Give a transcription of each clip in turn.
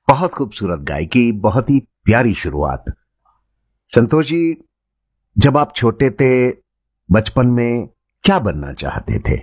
बहुत खूबसूरत गायकी, बहुत ही प्यारी शुरुआत। संतोष जी, जब आप छोटे थे, बचपन में क्या बनना चाहते थे?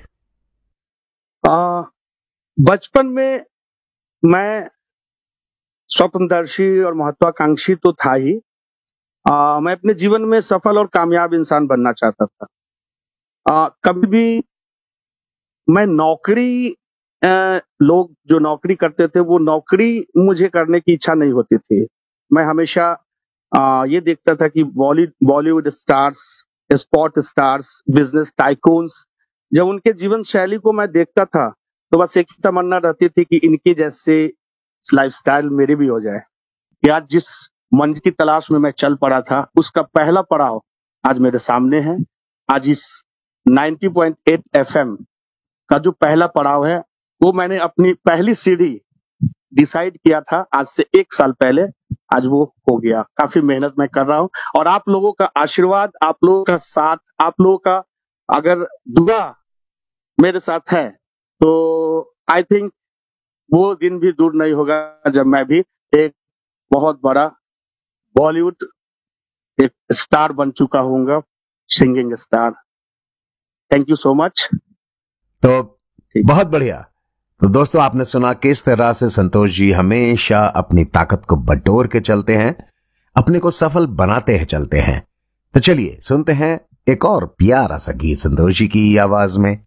बचपन में मैं स्वप्नदर्शी और महत्वाकांक्षी तो था ही। मैं अपने जीवन में सफल और कामयाब इंसान बनना चाहता था। कभी भी मैं नौकरी लोग जो नौकरी करते थे वो नौकरी मुझे करने की इच्छा नहीं होती थी। मैं हमेशा ये देखता था कि Bollywood stars, sport stars, business tycoons, जब उनके जीवन शैली को मैं देखता था तो बस एक ही तमन्ना रहती थी कि इनके जैसे लाइफस्टाइल मेरी भी हो जाए। कि आज जिस मंजिल की तलाश में मैं चल पड़ा था उसका पहला पड़ाव आज मेरे सामने है। आज इस 90.8 एफएम का जो पहला पड़ाव है वो मैंने अपनी पहली सीढ़ी डिसाइड किया था आज से 1 साल पहले। आज वो हो गया। काफी मेहनत मैं कर रहा हूँ और आप लोगों का आशीर्वाद, आप लोगों का साथ, आप लोगों का अगर दुआ मेरे साथ है तो आई थिंक वो दिन भी दूर नहीं होगा जब मैं भी एक बहुत बड़ा बॉलीवुड एक स्टार बन चुका हूँगा, singing star. Thank you so much. तो बहुत बढ़िया। तो दोस्तों, आपने सुना किस तरह से संतोष जी हमेशा अपनी ताकत को बटोर के चलते हैं, अपने को सफल बनाते हैं चलते हैं। तो चलिए सुनते हैं एक और प्यारा सा गीत संतोष जी की आवाज में।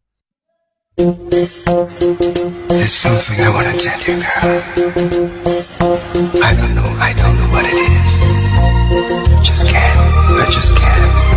There's something I want to tell you, girl. I don't know what it is. I just can't.